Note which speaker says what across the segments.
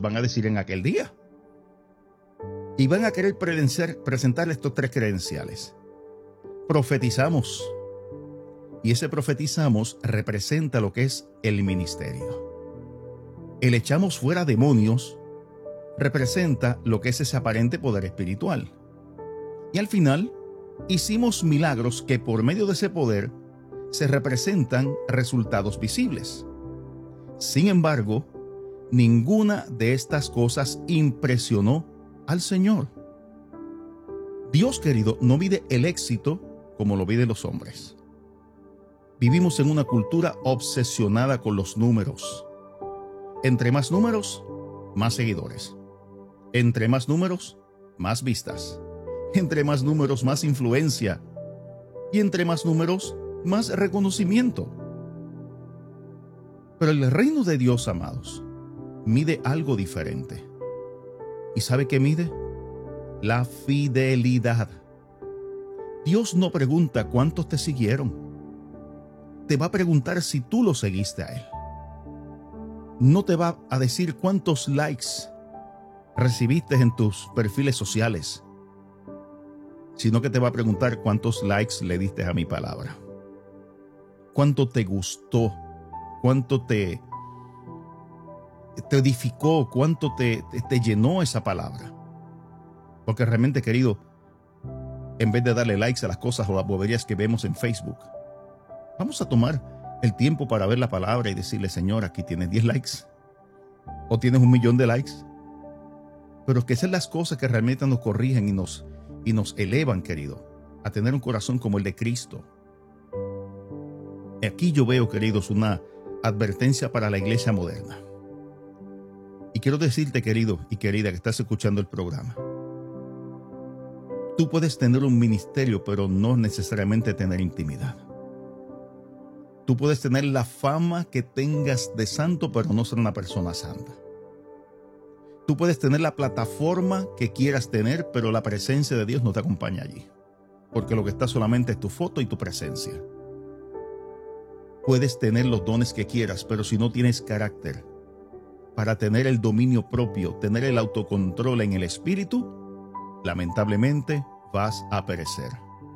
Speaker 1: van a decir en aquel día. Y van a querer presentarle estos 3 credenciales. Profetizamos. Y ese profetizamos representa lo que es el ministerio. El echamos fuera demonios representa lo que es ese aparente poder espiritual. Y al final, hicimos milagros que por medio de ese poder se representan resultados visibles. Sin embargo, ninguna de estas cosas impresionó al Señor. Dios, querido, no mide el éxito como lo miden los hombres. Vivimos en una cultura obsesionada con los números. Entre más números, más seguidores. Entre más números, más vistas. Entre más números, más influencia. Y entre más números, más reconocimiento. Pero el reino de Dios, amados, mide algo diferente. ¿Y sabe qué mide? La fidelidad. Dios no pregunta cuántos te siguieron. Te va a preguntar si tú lo seguiste a Él. No te va a decir cuántos likes recibiste en tus perfiles sociales, sino que te va a preguntar cuántos likes le diste a mi palabra. Cuánto te gustó, cuánto te edificó, cuánto te llenó esa palabra. Porque realmente, querido, en vez de darle likes a las cosas o las boberías que vemos en Facebook, vamos a tomar el tiempo para ver la palabra y decirle: Señor, aquí tienes 10 likes o tienes 1.000.000 de likes. Pero que sean las cosas que realmente nos corrigen y nos elevan, querido, a tener un corazón como el de Cristo. Aquí yo veo, queridos, una advertencia para la iglesia moderna. Y quiero decirte, querido y querida, que estás escuchando el programa. Tú puedes tener un ministerio, pero no necesariamente tener intimidad. Tú puedes tener la fama que tengas de santo, pero no ser una persona santa. Tú puedes tener la plataforma que quieras tener, pero la presencia de Dios no te acompaña allí. Porque lo que está solamente es tu foto y tu presencia. Puedes tener los dones que quieras, pero si no tienes carácter para tener el dominio propio, tener el autocontrol en el espíritu, lamentablemente vas a perecer.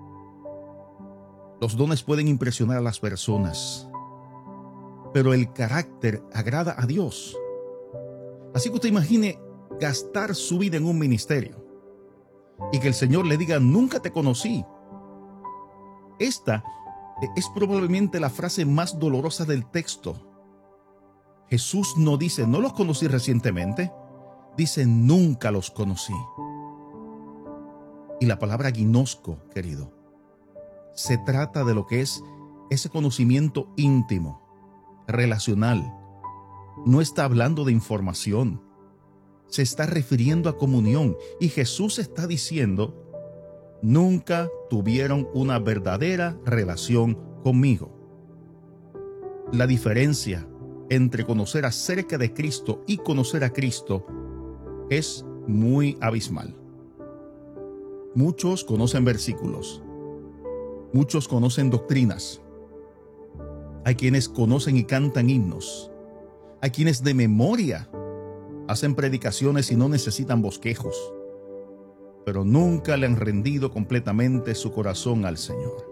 Speaker 1: Los dones pueden impresionar a las personas, pero el carácter agrada a Dios. Así que usted imagine gastar su vida en un ministerio y que el Señor le diga: nunca te conocí. Esta es probablemente la frase más dolorosa del texto. Jesús no dice: no los conocí recientemente. Dice: nunca los conocí. Y la palabra ginosco, querido, se trata de lo que es ese conocimiento íntimo, relacional. No está hablando de información. Se está refiriendo a comunión. Y Jesús está diciendo: nunca tuvieron una verdadera relación conmigo. La diferencia entre conocer acerca de Cristo y conocer a Cristo es muy abismal. Muchos conocen versículos. Muchos conocen doctrinas. Hay quienes conocen y cantan himnos. Hay quienes de memoria hacen predicaciones y no necesitan bosquejos, pero nunca le han rendido completamente su corazón al Señor.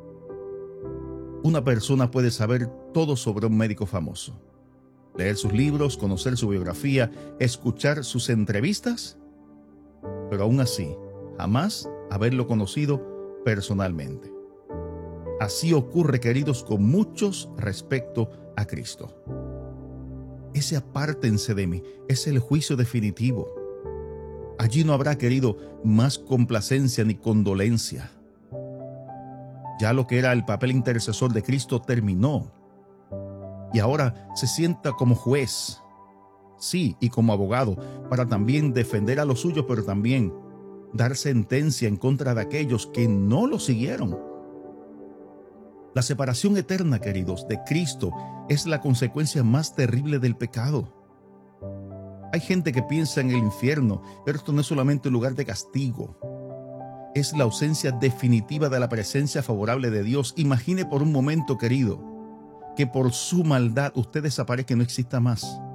Speaker 1: Una persona puede saber todo sobre un médico famoso, leer sus libros, conocer su biografía, escuchar sus entrevistas, pero aún así, jamás haberlo conocido personalmente. Así ocurre, queridos, con muchos respecto a Cristo. Ese apártense de mí es el juicio definitivo. Allí no habrá, querido, más complacencia ni condolencia. Ya lo que era el papel intercesor de Cristo terminó. Y ahora se sienta como juez, sí, y como abogado, para también defender a los suyos, pero también dar sentencia en contra de aquellos que no lo siguieron. La separación eterna, queridos, de Cristo es la consecuencia más terrible del pecado. Hay gente que piensa en el infierno, pero esto no es solamente un lugar de castigo. Es la ausencia definitiva de la presencia favorable de Dios. Imagine por un momento, querido, que por su maldad usted desaparezca y no exista más.